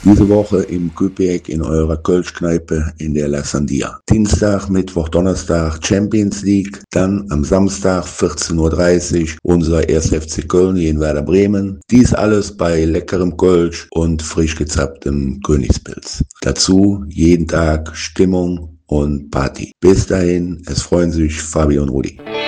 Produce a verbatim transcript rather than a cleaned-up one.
Diese Woche im Köpek in eurer Kölschkneipe in der La Sandia. Dienstag, Mittwoch, Donnerstag Champions League. Dann am Samstag vierzehn Uhr dreißig unser erster F C Köln gegen Werder Bremen. Dies alles bei leckerem Kölsch und frisch gezapftem Königspilz. Dazu jeden Tag Stimmung und Party. Bis dahin, es freuen sich Fabi und Rudi.